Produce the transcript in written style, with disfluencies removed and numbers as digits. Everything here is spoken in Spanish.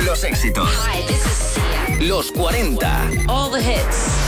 con los éxitos. Hi, this is Sia. Los 40. All the hits.